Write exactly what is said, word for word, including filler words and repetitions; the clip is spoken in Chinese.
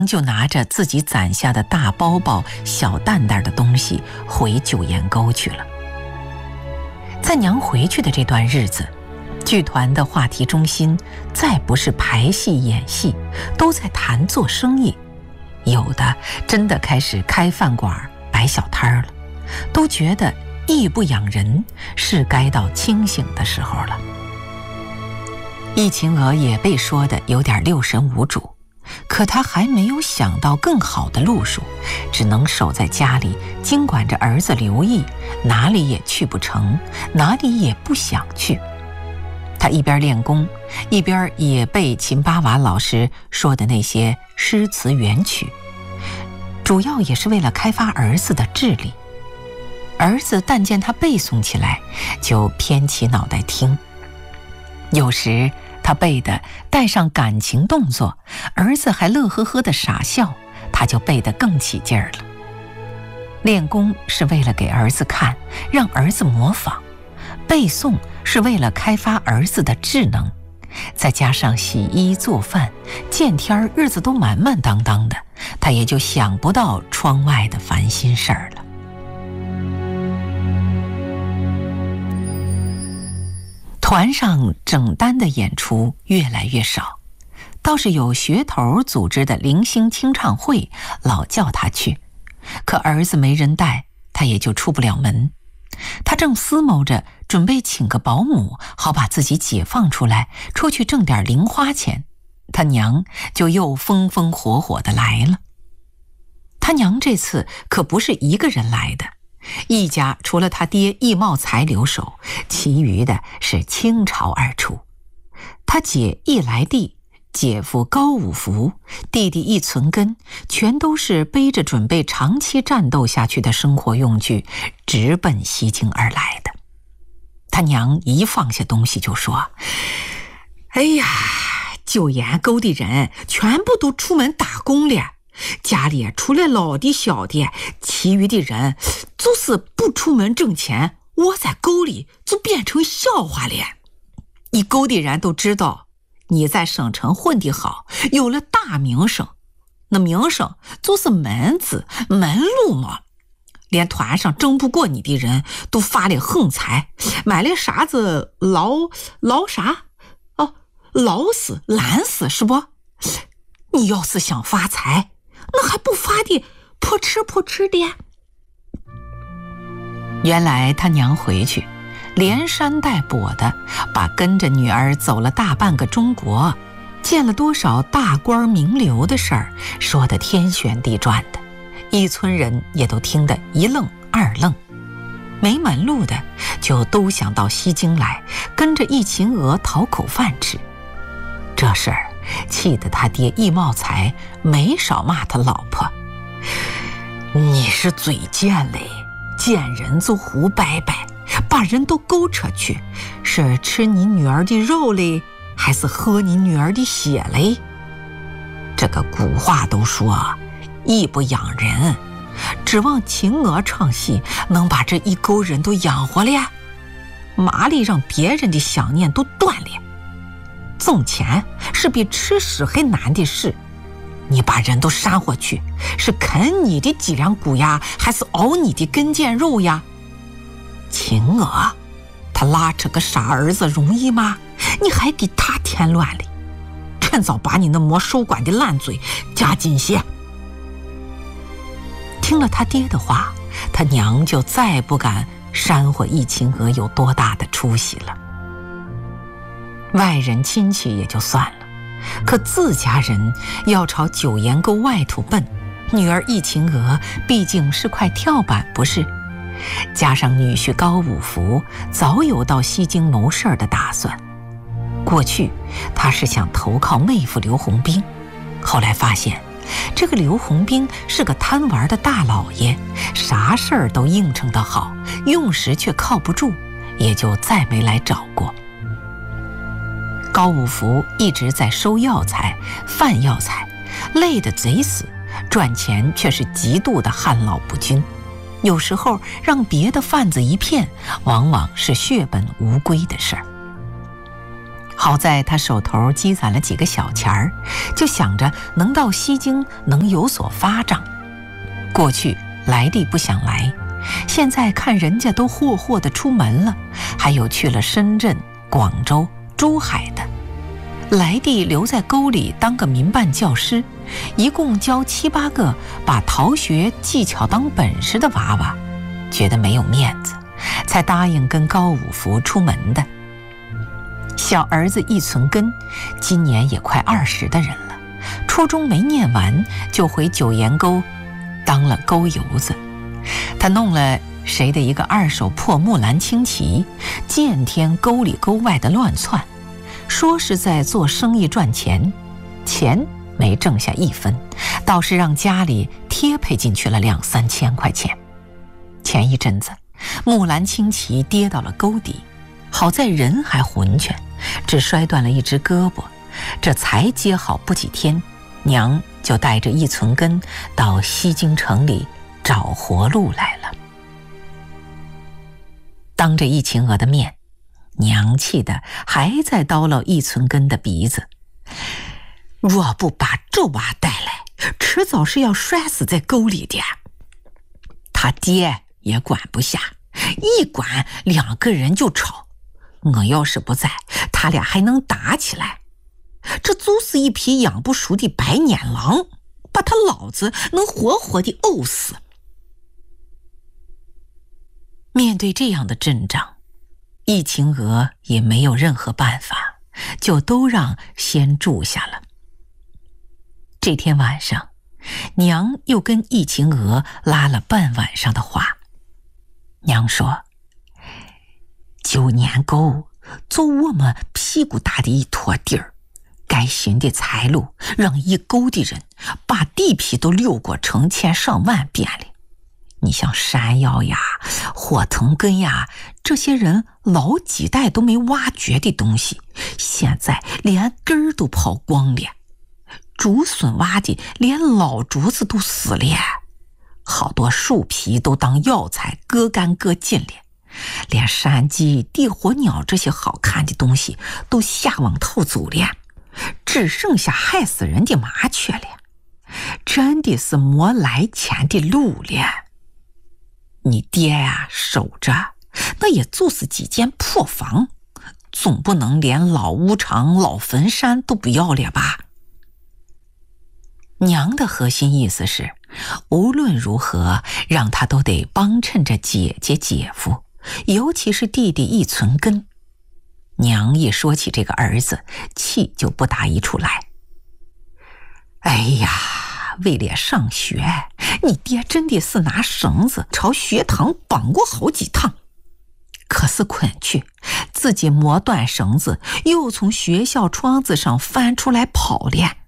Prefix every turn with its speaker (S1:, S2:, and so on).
S1: 就拿着自己攒下的大包包、小担担的东西回九岩沟去了。在娘回去的这段日子，剧团的话题中心再不是排戏演戏，都在谈做生意，有的真的开始开饭馆摆小摊了，都觉得艺不养人，是该到清醒的时候了。易秦娥也被说的有点六神无主，可她还没有想到更好的路数，只能守在家里，经管着儿子刘毅，哪里也去不成，哪里也不想去。她一边练功，一边也背秦八娃老师说的那些诗词元曲，主要也是为了开发儿子的智力。儿子但见他背诵起来，就偏起脑袋听。有时他背的带上感情动作，儿子还乐呵呵的傻笑，他就背得更起劲儿了。练功是为了给儿子看，让儿子模仿；背诵是为了开发儿子的智能。再加上洗衣做饭，见天日子都满满当当的，他也就想不到窗外的烦心事儿了。团上整单的演出越来越少，倒是有学头组织的零星清唱会老叫他去，可儿子没人带，他也就出不了门。他正思谋着准备请个保姆，好把自己解放出来，出去挣点零花钱，他娘就又风风火火的来了。他娘这次可不是一个人来的，一家除了他爹易茂才留守，其余的是倾巢而出。他姐易来娣、姐夫高五福、弟弟易存根，全都是背着准备长期战斗下去的生活用具，直奔西京而来的。他娘一放下东西就说：“哎呀，九岩沟的人全部都出门打工了，家里除了老的小的，其余的人就是不出门挣钱，我在沟里就变成笑话了。一沟的人都知道你在省城混得好，有了大名声，那名声就是门子门路嘛。连团上争不过你的人都发了横财，买了啥子劳劳啥哦，劳死懒死是不？你要是想发财，那还不发的破吃破吃的。”原来他娘回去连山带庳的把跟着女儿走了大半个中国，见了多少大官名流的事儿，说得天旋地转的，一村人也都听得一愣二愣。没门路的就都想到西京来，跟着易秦娥讨口饭吃。这事儿气得他爹易茂才没少骂他老婆：“你是嘴贱嘞，见人就胡掰掰，把人都勾扯去，是吃你女儿的肉嘞，还是喝你女儿的血嘞？这个古话都说艺不养人，指望秦娥唱戏能把这一沟人都养活了呀？麻利让别人的想念都断了。挣钱是比吃屎还难的事，你把人都扇回去，是啃你的脊梁骨呀，还是熬你的跟腱肉呀？秦娥他拉扯个傻儿子容易吗？你还给他添乱了，趁早把你那没收管的烂嘴加紧些。”听了他爹的话，他娘就再不敢煽惑易秦娥有多大的出息了。外人亲戚也就算了，可自家人要朝九岩沟外头奔，女儿易秦娥毕竟是块跳板，不是？加上女婿高五福早有到西京谋事儿的打算，过去他是想投靠妹夫刘洪兵，后来发现这个刘洪兵是个贪玩的大老爷，啥事儿都应承得好，用时却靠不住，也就再没来找过。高五福一直在收药材贩药材，累得贼死，赚钱却是极度的旱涝不均，有时候让别的贩子一骗，往往是血本无归的事儿。 好在他手头积攒了几个小钱儿，就想着能到西京能有所发展。过去来地不想来，现在看人家都霍霍地出门了，还有去了深圳、广州、珠海的。来地留在沟里当个民办教师，一共教七八个把逃学技巧当本事的娃娃，觉得没有面子，才答应跟高五福出门的。小儿子易存根今年也快二十的人了，初中没念完就回九岩沟当了沟油子。他弄了谁的一个二手破木兰轻骑，见天沟里沟外的乱窜，说是在做生意赚钱，钱没挣下一分，倒是让家里贴赔进去了两三千块钱。前一阵子木兰轻骑跌到了沟底，好在人还浑全，只摔断了一只胳膊，这才接好不几天，娘就带着易存根到西京城里找活路来了。当着易秦娥的面，娘气的还在叨唠易存根的鼻子，若不把这娃带来，迟早是要摔死在沟里的。他爹也管不下，一管两个人就吵，我要是不在，他俩还能打起来。这就是一匹养不熟的白眼狼，把他老子能活活的怄死。面对这样的阵仗，易秦娥也没有任何办法，就都让先住下了。这天晚上，娘又跟易秦娥拉了半晚上的话。娘说，九年沟做我们屁股大的一坨地儿，该行的财路让一沟的人把地皮都溜过成千上万遍了。你像山药呀、火藤根呀，这些人老几代都没挖掘的东西，现在连根儿都跑光了。竹笋挖的连老竹子都死了，好多树皮都当药材割干割尽了，连山鸡、地火鸟这些好看的东西都下网偷走了，只剩下害死人的麻雀了，真的是没来钱的路了。你爹呀、啊、守着，那也就是几间破房，总不能连老屋场、老坟山都不要了吧？娘的核心意思是，无论如何让他都得帮衬着姐姐姐夫，尤其是弟弟易存根。娘一说起这个儿子，气就不打一处来。哎呀，为了上学，你爹真的是拿绳子朝学堂绑过好几趟，可是捆去，自己磨断绳子，又从学校窗子上翻出来跑了。